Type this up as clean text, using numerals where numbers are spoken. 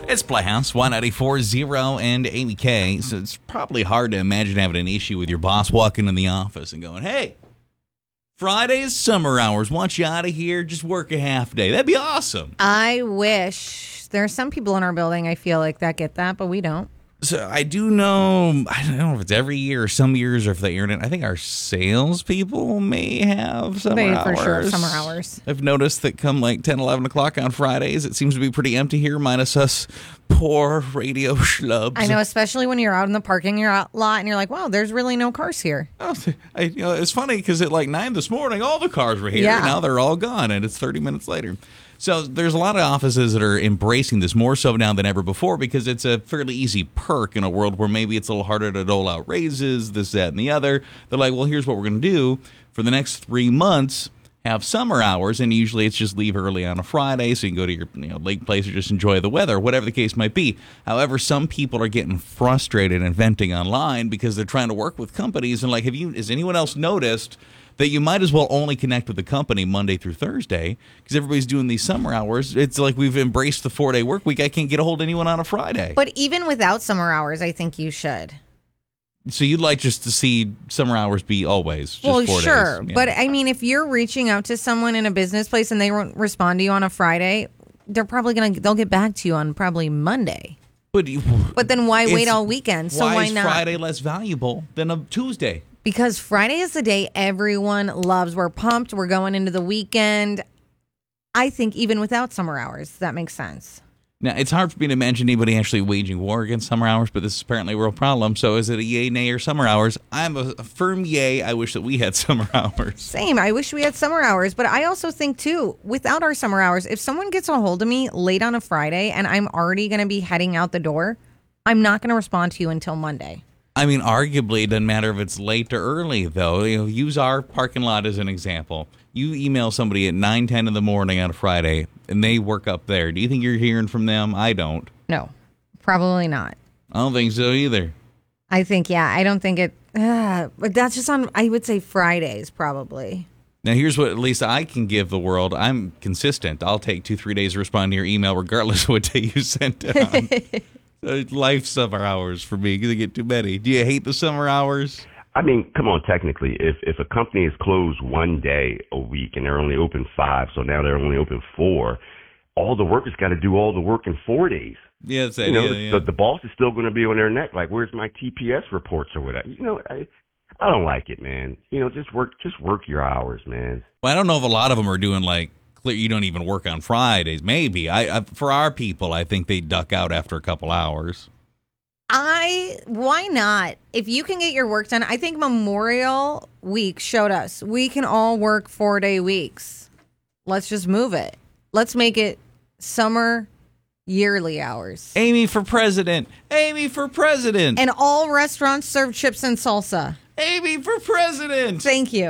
It's Playhouse 194.0 and Amy K. So it's probably hard to imagine having an issue with your boss walking in the office and going, "Hey, Friday's summer hours. Want you out of here? Just work a half day." That'd be awesome. I wish. There are some people in our building, I feel like, that get that, but we don't. So I do know, I don't know if it's every year or some years or if they earn it. I think our salespeople may have summer hours. For sure, summer hours. I've noticed that come like 10, 11 o'clock on Fridays, it seems to be pretty empty here, minus us poor radio schlubs. I know, especially when you're out in the parking lot and you're like, wow, there's really no cars here. It's funny because at like 9 this morning, all the cars were here. Yeah. Now they're all gone, and it's 30 minutes later. So there's a lot of offices that are embracing this more so now than ever before because it's a fairly easy perk in a world where maybe it's a little harder to dole out raises, this, that, and the other. They're like, well, here's what we're going to do. For the next 3 months, have summer hours, and usually it's just leave early on a Friday so you can go to your lake place or just enjoy the weather, whatever the case might be. However, some people are getting frustrated and venting online because they're trying to work with companies and like, has anyone else noticed that you might as well only connect with the company Monday through Thursday because everybody's doing these summer hours. It's like we've embraced the 4-day work week. I can't get a hold of anyone on a Friday. But even without summer hours, I think you should. So you'd like just to see summer hours be always just 4 days? Sure. Yeah. But, I mean, if you're reaching out to someone in a business place and they won't respond to you on a Friday, they'll get back to you on probably Monday. But then why wait all weekend? So why not? Why is Friday less valuable than a Tuesday? Because Friday is the day everyone loves. We're pumped. We're going into the weekend. I think even without summer hours, that makes sense. Now, it's hard for me to imagine anybody actually waging war against summer hours, but this is apparently a real problem. So is it a yay, nay, or summer hours? I'm a firm yay. I wish that we had summer hours. Same. I wish we had summer hours. But I also think, too, without our summer hours, if someone gets a hold of me late on a Friday and I'm already going to be heading out the door, I'm not going to respond to you until Monday. I mean, arguably, it doesn't matter if it's late or early, though. Use our parking lot as an example. You email somebody at 9, 10 in the morning on a Friday, and they work up there. Do you think you're hearing from them? I don't. No, probably not. I don't think so either. I think, I don't think it... but that's just on, I would say, Fridays, probably. Now, here's what at least I can give the world. I'm consistent. I'll take 2-3 days to respond to your email, regardless of what day you sent it on. Life summer hours for me because I get too many. Do you hate the summer hours? I mean, come on, technically, if a company is closed one day a week and they're only open 5, so now they're only open 4, all the workers got to do all the work in 4 days. Yeah, that's the the boss is still going to be on their neck, like, where's my TPS reports or whatever? I don't like it, man. Just work your hours, man. Well, I don't know if a lot of them are doing like clear. You don't even work on Fridays. Maybe for our people, I think they duck out after a couple hours. Why not? If you can get your work done, I think Memorial Week showed us we can all work 4-day weeks. Let's just move it. Let's make it summer yearly hours. Amy for president. Amy for president. And all restaurants serve chips and salsa. Amy for president. Thank you.